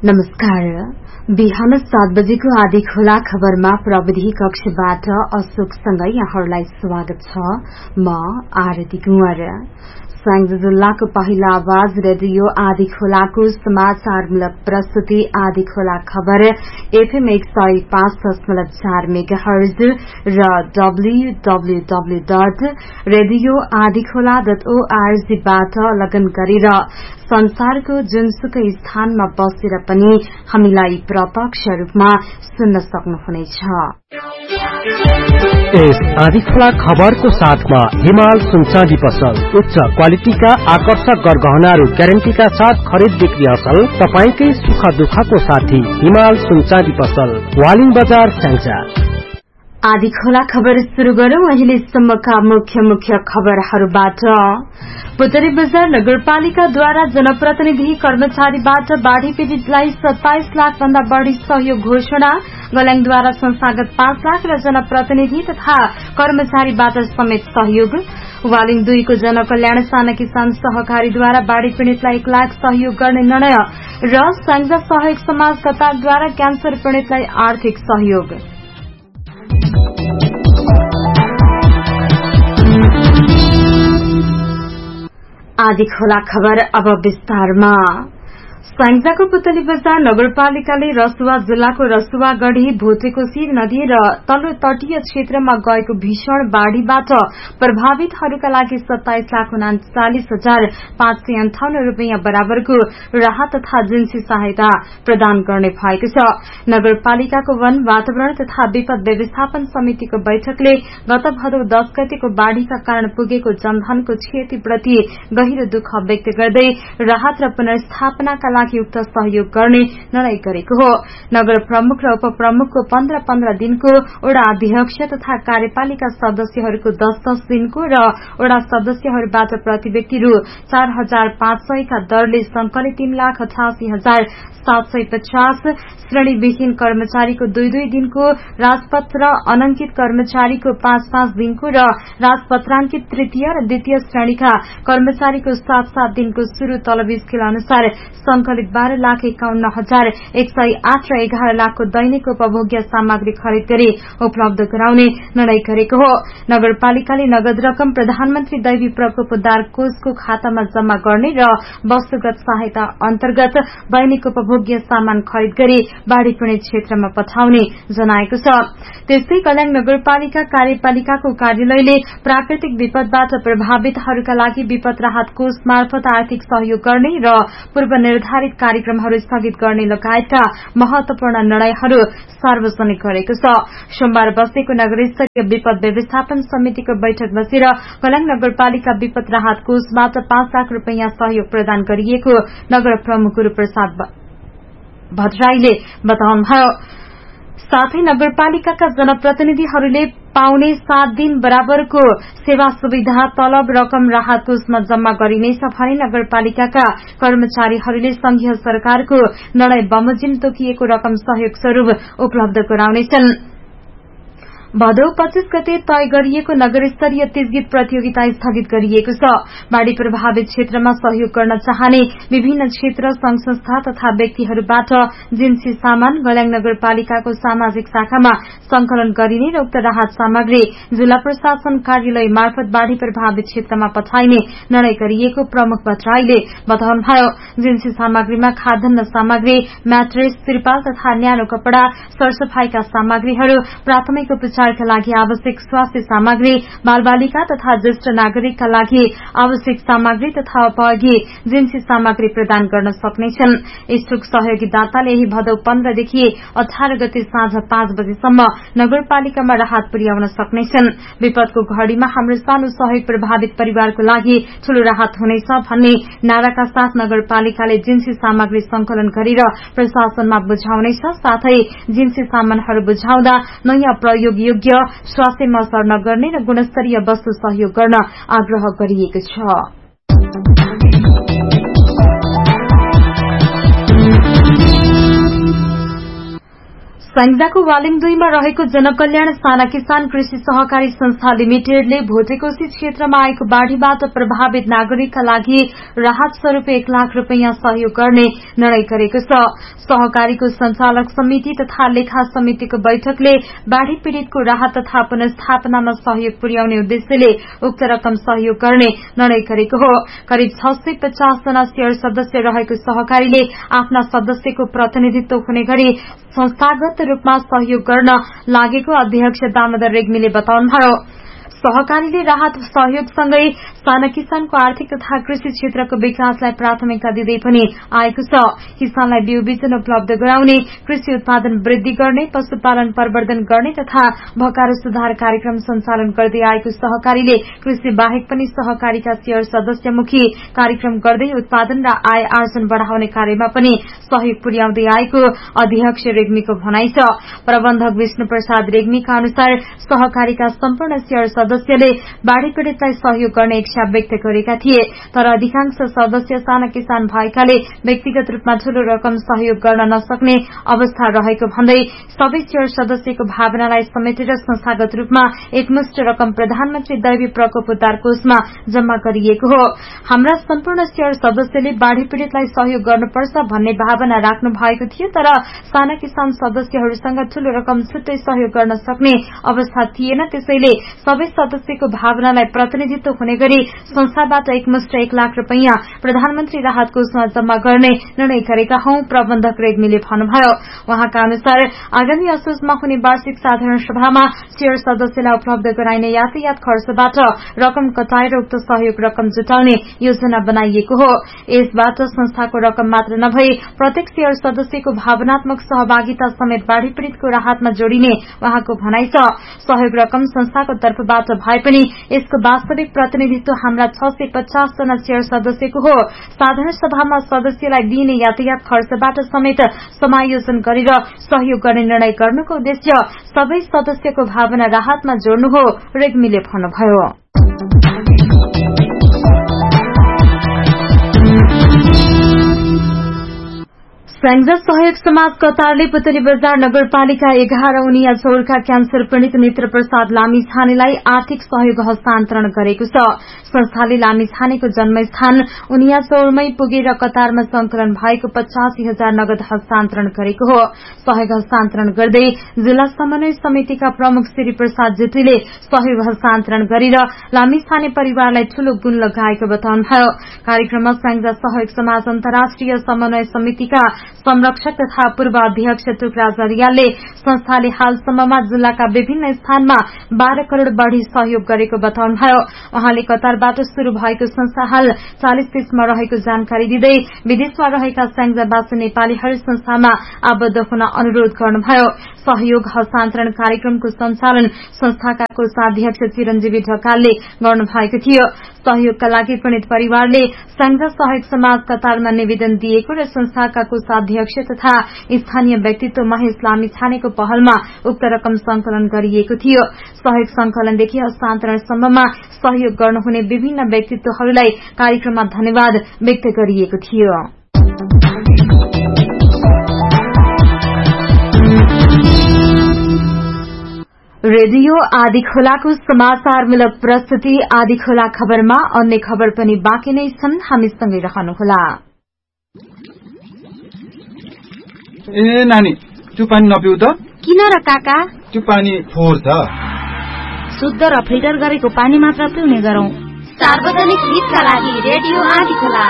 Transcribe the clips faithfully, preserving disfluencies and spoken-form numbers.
नमस्कार। बिहान सात बजेको आधी खोला खबरमा प्रविधि कक्षबाट अशोकसँगै यहाँहरूलाई स्वागत छ। म आरती कुंवर। स्याङ्जा जिल्लाको पहिला आवाज रेडियो आधी खोलाको समाचारमूलक प्रस्तुति आधी खोला खबर एफएम एक सय पाँच दशमलव चार मेगाहर्ज र डब्ल्यूडब्ल्यूडब्ल्यू डट रेडियो आधी खोला डट ओआरजीबाट लगन गरेर संसारको जुनसुकै स्थानमा बसेर पनि हामीलाई प्रत्यक्ष रूपमा सुन्न सक्नुहुनेछ। यस आधी खोला खबरको साथमा हिमाल सुनचाँदी पसल उच्च क्वालिटीका आकर्षक गरगहनाहरू ग्यारेन्टीका साथ खरिद बिक्री असल। तपाईकै सुख दुःखको साथी हिमाल सुनचाँदी पसल, वालिङ बजार, स्याङ्जा। आधी खोला खबर शुरू गरौं अहिलेसम्मका मुख्य मुख्य खबरहरूबाट। पुतरी बजार नगरपालिकाद्वारा जनप्रतिनिधि कर्मचारीबाट बाढ़ी पीड़ितलाई सत्ताइस लाख भन्दा बढ़ी सहयोग घोषणा। गल्याङद्वारा संस्थागत पाँच लाख र जनप्रतिनिधि तथा कर्मचारीबाट समेत सहयोग। वालिङ दुईको जनकल्याण साना किसान सहकारीद्वारा बाढ़ी पीड़ितलाई एक लाख सहयोग गर्ने निर्णय र स्याङ्जा सहयोग समाज कतारद्वारा क्यान्सर पीड़ितलाई आर्थिक सहयोग। आधी खोला खबर अब विस्तारमा। स्याङ्जाको पुतली बजार नगरपालिकाले रसुवा जिल्लाको रसुवागढ़ी भोटेकोशी नदी र तल्लो तटीय क्षेत्रमा गएको भीषण बाढ़ीबाट प्रभावितहरूका लागि सत्ताइस लाख उनाचालिस हजार पाँच सय अन्ठाउन्न रूपियाँ बराबरको राहत तथा जिन्सी सहायता प्रदान गर्ने भएको छ। नगरपालिकाको वन वातावरण तथा विपद व्यवस्थापन समितिको बैठकले गत भदौ दस गतेको बाढ़ीका कारण पुगेको जनधनको क्षतिप्रति गहिरो दुःख व्यक्त गर्दै राहत र पुनर्स्थापनाका लागि उक्त सहयोग गर्ने निर्णय गरेको हो। नगर प्रमुख र उपप्रमुखको पन्ध्र पन्ध्र दिनको, वडा अध्यक्ष तथा कार्यपालिका सदस्यहरूको दस दस दिनको र वडा सदस्यहरूबाट प्रति व्यक्ति रु चार हजार पाँच सयका दरले संकलित तीन लाख अठासी हजार सात सय पचास, श्रेणीविहीन कर्मचारीको दुई दुई दिनको, राजपत्र अनंकित कर्मचारीको पाँच पाँच दिनको र राजपत्रांकित तृतीय र द्वितीय श्रेणीका कर्मचारीको सात सात दिनको शुरू तलब स्केल अनुसार संकलित बाह्र लाख एकाउन्न हजार एक सय आठ र एघार लाखको दैनिक उपभोग्य सामग्री खरिद गरी उपलब्ध गराउने निर्णय गरेको हो। नगरपालिकाले नगद रकम प्रधानमन्त्री दैवी प्रकोप उद्धार कोषको खातामा जम्मा गर्ने र वस्तुगत सहायता अन्तर्गत दैनिक उपभोग्य सामान खरिद गरी बाढ़ी पीड़ित क्षेत्रमा पठाउने जनाएको छ। त्यस्तै गल्याङ नगरपालिका कार्यपालिकाको कार्यालयले प्राकृतिक विपदबाट प्रभावितहरूका लागि विपद राहत कोष मार्फत आर्थिक सहयोग गर्ने र पूर्व निर्धारित कार्यक्रमहरू स्थगित गर्ने लगायतका महत्वपूर्ण निर्णयहरू सार्वजनिक गरेको छ। सोमबार बसेको नगरस्तरीय विपद व्यवस्थापन समितिको बैठक बसेर गल्याङ नगरपालिका विपद राहत कोषबाट पाँच लाख रूपियाँ सहयोग प्रदान गरिएको नगर प्रमुख गुरूप्रसाद भट्टराईले बताउनुभयो। साथै नगरपालिकाका जनप्रतिनिधिहरूले पाउने सात दिन बराबरको सेवा सुविधा तलब रकम राहत कोषमा जम्मा गरिनेछ भने नगरपालिकाका कर्मचारीहरूले संघीय सरकारको निर्णय बमोजिम तोकिएको रकम सहयोग स्वरूप उपलब्ध गराउनेछन्। भदौ पच्चीस गते तय गरिएको नगर स्तरीय तीज गीत प्रतियोगिता स्थगित गरिएको छ। बाढ़ी प्रभावित क्षेत्रमा सहयोग गर्न चाहने विभिन्न क्षेत्र संघ संस्था तथा व्यक्तिहरूबाट जिन्सी सामान गल्याङ नगरपालिकाको सामाजिक शाखामा संकलन गरिने र उक्त राहत सामग्री जिल्ला प्रशासन कार्यालय मार्फत बाढ़ी प्रभावित क्षेत्रमा पठाइने निर्णय गरिएको प्रमुख भट्टराईले बताउनुभयो। जिन्सी सामग्रीमा खाद्यान्न सामग्री, म्याट्रेस, तिरपाल तथा न्यानो कपड़ा, सरसफाईका सामग्रीहरू, प्राथमिक उपचार का लागि आवश्यक स्वास्थ्य सामग्री, बालबालिका तथा ज्येष्ठ नागरिकका लागि आवश्यक सामग्री तथा उपयोगी जिन्सी सामग्री प्रदान गर्न सक्नेछन्। इच्छुक सहयोगी दाताले यही भदौ पन्ध्रदेखि अठार गते साँझ पाँच बजेसम्म नगरपालिकामा राहत पुर्याउन सक्नेछन्। विपदको घड़ीमा हाम्रो सानो सहयोग प्रभावित परिवारको लागि ठूलो राहत हुनेछ भन्ने नाराका साथ नगरपालिकाले जिन्सी सामग्री संकलन गरेर प्रशासनमा बुझाउनेछ। साथै जिन्सी सामानहरू बुझाउँदा नयाँ प्रयोग योग्य, स्वास्थ्यमा असर नगर्ने र गुणस्तरीय वस्तु सहयोग गर्न आग्रह गरिएको छ। स्याङ्जाको वालिङ दुईमा रहेको जनकल्याण साना किसान कृषि सहकारी संस्था लिमिटेडले भोटेकोशी क्षेत्रमा आएको बाढ़ीबाट प्रभावित नागरिकका लागि राहत स्वरूप एक लाख रूपियाँ सहयोग गर्ने निर्णय गरेको छ। सहकारीको संचालक समिति तथा लेखा समितिको बैठकले बाढ़ी पीड़ितको राहत तथा पुनर्स्थापनामा सहयोग पुर्याउने उद्देश्यले उक्त रकम सहयोग गर्ने निर्णय गरेको हो। करिब छ सय पचास जना शेयर सदस्य रहेको सहकारीले आफ्ना सदस्यको प्रतिनिधित्व हुने गरी संस्थागत रूपमा सहयोग गर्न लागेको अध्यक्ष दामोदर रेग्मीले बताउनुभयो। सहकारीले राहत सहयोगसँगै साना किसानको आर्थिक तथा कृषि क्षेत्रको विकासलाई प्राथमिकता दिँदै पनि आएको छ। किसानलाई बिउ बिजन उपलब्ध गराउने, कृषि उत्पादन वृद्धि गर्ने, पशुपालन प्रवर्धन गर्ने तथा भकारो सुधार कार्यक्रम सञ्चालन गर्दै आएको सहकारीले कृषि बाहेक पनि सहकारीका शेयर सदस्यमुखी कार्यक्रम गर्दै उत्पादन र आय आर्जन बढ़ाउने कार्यमा पनि सहयोग पुर्याउँदै आएको अध्यक्ष रेग्मीको भनाइ छ। प्रबन्धक विष्णु प्रसाद रेग्मीका अनुसार सहकारीका सम्पूर्ण शेयर सदस्यले बाढ़ी पीड़ितलाई सहयोग गर्ने इच्छा व्यक्त गरेका थिए, तर अधिकांश सदस्य साना किसान भएकाले व्यक्तिगत रूपमा ठूलो रकम सहयोग गर्न नसक्ने अवस्था रहेको भन्दै सबै शेयर सदस्यको भावनालाई समेटेर संस्थागत रूपमा एकमुष्ट रकम प्रधानमन्त्री दैवी प्रकोप उद्धार कोषमा जम्मा गरिएको हो। हाम्रा सम्पूर्ण शेयर सदस्यले बाढ़ी पीड़ितलाई सहयोग गर्नुपर्छ भन्ने भावना राख्नु भएको थियो, तर साना किसान सदस्यहरूसँग ठूलो रकम छुट्टै सहयोग गर्न सक्ने अवस्था थिएन। त्यसैले सबै सदस्यको भावनालाई प्रतिनिधित्व हुने गरी संस्थाबाट एकमुष्ट एक लाख रूपियाँ प्रधानमन्त्री राहत कोषमा जम्मा गर्ने निर्णय गरेका हौं, प्रबन्धक रेग्मीले भन्नुभयो। उहाँका अनुसार आगामी असोजमा हुने वार्षिक साधारण सभामा शेयर सदस्यलाई उपलब्ध गराइने यातायात खर्चबाट रकम कटाएर उक्त सहयोग रकम जुटाउने योजना बनाइएको हो। यसबाट संस्थाको रकम मात्र नभई प्रत्येक शेयर सदस्यको भावनात्मक सहभागिता समेत बाढ़ी पीड़ितको राहतमा जोडिने उहाँको भनाइ छ। सहयोग रकम संस्थाको तर्फबाट भए पनि यसको वास्तविक प्रतिनिधित्व हाम्रा छ सय पचास जना शेयर सदस्यको हो। साधारण सभामा सदस्यलाई दिइने यातायात खर्चबाट समेत समायोजन गरेर सहयोग गर्ने निर्णय गर्नुको उद्देश्य सबै सदस्यको भावना राहतमा जोड्नु हो, रेग्मीले भन्नुभयो। स्याङ्जा सहयोग समाज कतारले पुतली बजार नगरपालिका एघार उनिया चौरका क्यान्सर पीड़ित मित्र प्रसाद लामिछानेलाई आर्थिक सहयोग हस्तान्तरण गरेको छ। संस्थाले लामिछानेको जन्मस्थान उनिया चौरमै पुगेर कतारमा संकलन भएको पचासी हजार नगद हस्तान्तरण गरेको हो। सहयोग हस्तान्तरण गर्दै जिल्ला समन्वय समितिका प्रमुख श्री प्रसाद जेठीले सहयोग हस्तान्तरण गरेर लामिछाने परिवारलाई ठूलो गुण लगाएको बताउनुभयो। कार्यक्रममा स्याङ्जा सहयोग समाज अन्तर्राष्ट्रिय समन्वय समितिका संरक्षक तथा पूर्व अध्यक्ष टुकराज अर्यालले संस्थाले हालसम्ममा जिल्लाका विभिन्न स्थानमा बाह्र करोड़ बढ़ी सहयोग गरेको बताउनुभयो। उहाँले कतारबाट शुरू भएको संस्था हाल चालिस देशमा रहेको जानकारी दिँदै विदेशमा रहेका स्याङ्जावासी नेपालीहरू संस्थामा आबद्ध हुन अनुरोध गर्नुभयो। सहयोग हस्तान्तरण कार्यक्रमको सञ्चालन संस्थाका कोषाध्यक्ष चिरञ्जीवी ढकालले गर्नुभएको थियो। सहयोगका लागि पीड़ित परिवारले स्याङ्जा सहयोग समाज कतारमा निवेदन दिएको र संस्थाका कोषाध्यक्ष तथा स्थानीय व्यक्तित्व महेश लामिछानेको पहलमा उक्त रकम संकलन गरिएको थियो। सहयोग संकलनदेखि हस्तान्तरणसम्ममा सहयोग गर्नुहुने विभिन्न व्यक्तित्वहरूलाई कार्यक्रममा धन्यवाद व्यक्त गरिएको थियो। रेडियो आदि खोलाको समाचारमूलक प्रस्तुति आदि खोला खबरमा अन्य खबर पनि बाँकी नै छन्, हामीसँगै रहनुहोला। ए नानी, त्यो पानी नपिउ त। किन र काका? त्यो पानी फोहोर छ। शुद्ध र फिल्टर गरेको पानी मात्र पिउने गरौं। सार्वजनिक हितका लागि रेडियो आदि खोला।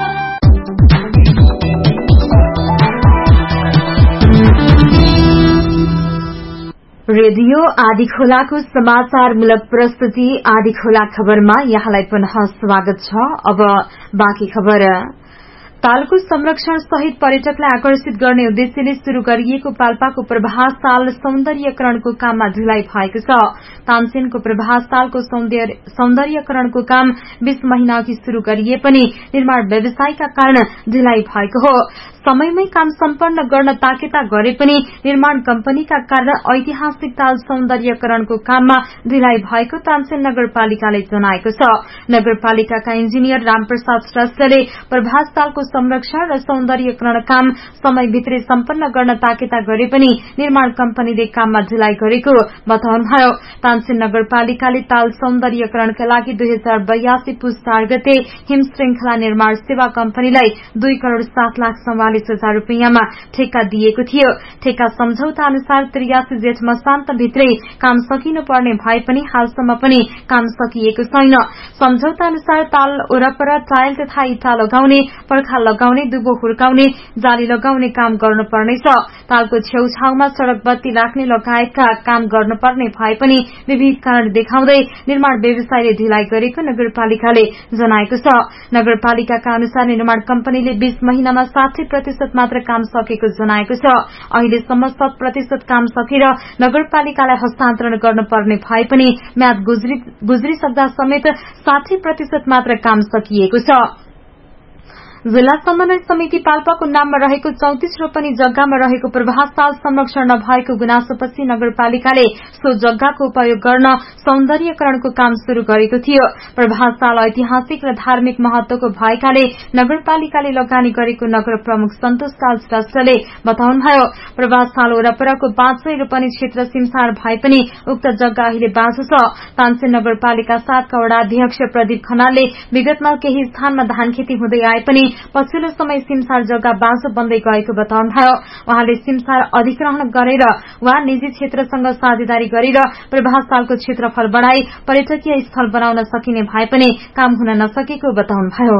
रेडियो आदि खोलाको समाचारमूलक प्रस्तुति आदि खोला खबरमा यहाँलाई पुनः स्वागत छ। अब बाँकी खबर। तालको संरक्षण सहित पर्यटकलाई आकर्षित गर्ने उद्देश्यले शुरू गरिएको पाल्पाको प्रभास ताल सौन्दर्यकरणको काममा ढिलाइ भएको छ। तानसेनको प्रभास तालको सौन्दर्यकरणको काम बीस महिना अघि शुरू गरिए पनि निर्माण व्यवसायका कारण ढिलाइ भएको हो। समयमै काम सम्पन्न गर्न ताकेता गरे पनि निर्माण कम्पनीका कारण ऐतिहासिक ताल सौन्दर्यकरणको काममा ढिलाइ भएको तानसेन नगरपालिकाले जनाएको छ। नगरपालिकाका इन्जिनियर रामप्रसाद श्रेष्ठले प्रभास तालको संरक्षण र सौन्दर्यकरण काम समयभित्रै सम्पन्न गर्न ताकेता गरे पनि निर्माण कम्पनीले काममा ढिलाइ गरेको बताउनुभयो। तानसेन नगरपालिकाले ताल सौन्दर्यकरणका लागि दुई हजार बयासी पुस चार गते हिम श्रृंखला निर्माण सेवा कम्पनीलाई दुई करोड़ सात लाख चौवालिस हजार रूपियाँमा ठेक्का दिएको थियो। ठेक्का सम्झौता अनुसार त्रियासी जेठ मसान्तभित्रै काम सकिनुपर्ने भए पनि हालसम्म पनि काम सकिएको छैन। सम्झौता अनुसार ताल वरपर टायल तथा इटा लगाउने, पर्खा लगाउने, दुबो हुर्काउने, जाली लगाउने काम गर्नुपर्नेछ। तालको छेउछाउमा सड़क बत्ती राख्ने लगायतका काम गर्नुपर्ने भए पनि विविध कारण देखाउँदै निर्माण व्यवसायले ढिलाइ गरेको नगरपालिकाले जनाएको छ। नगरपालिकाका अनुसार निर्माण कम्पनीले बीस महिनामा साठी प्रतिशत मात्र काम सकेको जनाएको छ। अहिलेसम्म शत प्रतिशत काम सकेर नगरपालिकालाई हस्तान्तरण गर्नुपर्ने भए पनि म्याद गुज्रिसक्दा समेत साठी प्रतिशत मात्र काम सकिएको छ। जिल्ला समन्वय समिति पाल्पाको नाममा रहेको चौतिस रोपनी जग्गामा रहेको प्रभास ताल संरक्षण नभएको गुनासोपछि नगरपालिकाले सो जग्गाको उपयोग गर्न सौन्दर्यकरणको काम शुरू गरेको थियो। प्रभास ताल ऐतिहासिक र धार्मिक महत्वको भएकाले नगरपालिकाले लगानी गरेको नगर प्रमुख सन्तोष काल श्रेष्ठले बताउनुभयो। प्रभास ताल वरपरको पाँच सय रोपनी क्षेत्र सिमसार भए पनि उक्त जग्गा अहिले बाँझो छ। तानसेन नगरपालिका सातका वडा अध्यक्ष प्रदीप खनालले विगतमा केही स्थानमा धान खेती हुँदै आए पनि पछिल्लो समय सिमसार जग्गा बाँझो बन्दै गएको बताउनुभयो। उहाँले सिमसार अधिग्रहण गरेर वा निजी क्षेत्रसँग साझेदारी गरेर प्रभास तालको क्षेत्रफल बढ़ाई पर्यटकीय स्थल बनाउन सकिने भए पनि काम हुन नसकेको बताउनुभयो।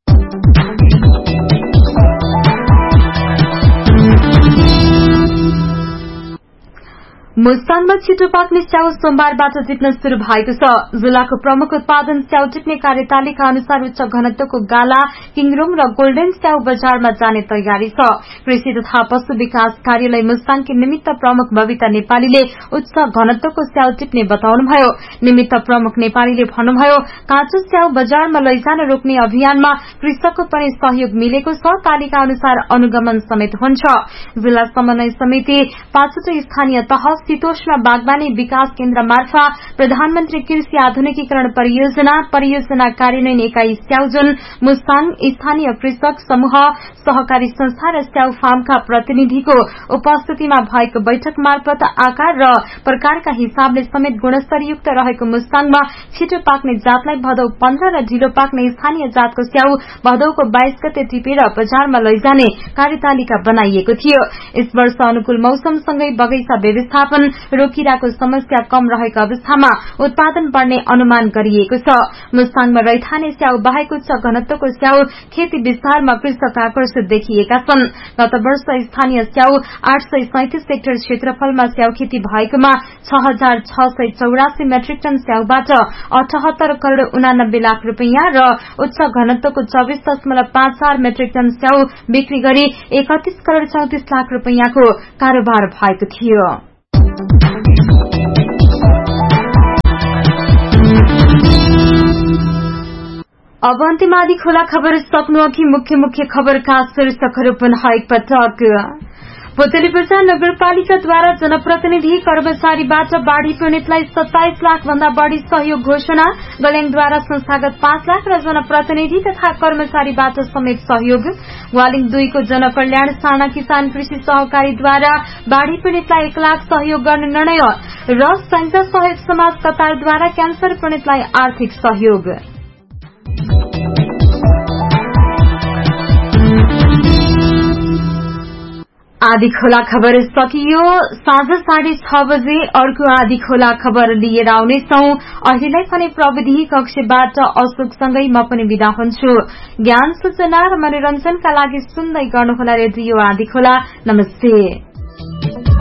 मुस्ताङमा छिटो पाक्ने स्याउ सोमबारबाट टिप्न शुरू भएको छ। जिल्लाको प्रमुख उत्पादन स्याउ टिप्ने कार्यतालिका अनुसार उच्च घनत्वको गाला, किङरोङ र गोल्डन स्याउ बजारमा जाने तयारी छ। कृषि तथा पशु विकास कार्यालय मुस्ताङकी निमित्त प्रमुख बबिता नेपालीले उच्च घनत्वको स्याउ टिप्ने बताउनुभयो। निमित्त प्रमुख नेपालीले भन्नुभयो, काँचो स्याउ बजारमा लैजान रोक्ने अभियानमा कृषकको पनि सहयोग मिलेको छ। तालिका अनुसार अनुगमन समेत हुन्छ। जिल्ला समन्वय समिति पाँचवटा स्थानीय तह शीतोष्ण बागवानी विकास केन्द्र मार्फत प्रधानमन्त्री कृषि आधुनिकीकरण परियोजना परियोजना कार्यान्वयन इकाई स्याउजुन मुस्ताङ स्थानीय कृषक समूह सहकारी संस्था र स्याउ फार्मका प्रतिनिधिको उपस्थितिमा भएको बैठक मार्फत आकार र प्रकारका हिसाबले समेत गुणस्तरयुक्त रहेको मुस्ताङमा छिटो पाक्ने जातलाई भदौ पन्ध्र र ढिलो पाक्ने स्थानीय जातको स्याउ भदौको बाइस गते टिपेर बजारमा लैजाने कार्यतालिका बनाइएको थियो। यस वर्ष अनुकूल मौसमसँगै बगैंचा व्यवस्थापन रोकिराको समस्या कम रहेको अवस्थामा उत्पादन बढ़ने अनुमान गरिएको छ। मुस्ताङमा रैथाने स्याउ बाहेक उच्च घनत्वको स्याउ खेती विस्तारमा कृषक आकर्षित देखिएका छन्। गत वर्ष स्थानीय स्याउ आठ सय सैंतिस हेक्टर क्षेत्रफलमा स्याउ खेती भएकोमा छ हजार छ सय चौरासी मेट्रिक टन स्याउबाट अठहत्तर करोड़ उनानब्बे लाख रूपियाँ र उच्च घनत्वको चौबिस दशमलव पाँच चार मेट्रिक टन स्याउ बिक्री गरी एकतीस करोड़ चौतिस लाख रूपियाँको कारोबार भएको थियो। अब अन्त्यमा आदि खोला खबर सक्नु अघि मुख्य मुख्य खबरका शीर्षकहरू पुनः एकपटक। पुतली बजार नगरपालिकाद्वारा जनप्रतिनिधि कर्मचारीबाट बाढ़ी पीड़ितलाई सत्ताइस लाख भन्दा बढ़ी सहयोग घोषणा। गल्याङद्वारा संस्थागत पाँच लाख र जनप्रतिनिधि तथा कर्मचारीबाट समेत सहयोग। वालिङ दुईको जनकल्याण साना किसान कृषि सहकारीद्वारा बाढ़ी पीड़ितलाई एक लाख सहयोग गर्ने निर्णय र संयुक्त सहयोग समाज कतारद्वारा क्यान्सर पीड़ितलाई आर्थिक सहयोग। आदि खोला खबर सकियो। साँझ साढे छ बजे अर्को आदि खोला खबर लिएर आउनेछौं। अहिलेलाई भने प्रविधि कक्षबाट अशोकसँगै म पनि विदा हुन्छु। ज्ञान सूचना र मनोरञ्जनका लागि सुन्दै गर्नुहोला रेडियो आदि खोला। नमस्ते।